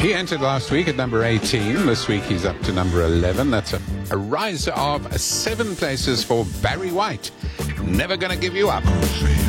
He entered last week at number 18. This week he's up to number 11. That's a rise of 7 places for Barry White. Never Gonna Give You Up.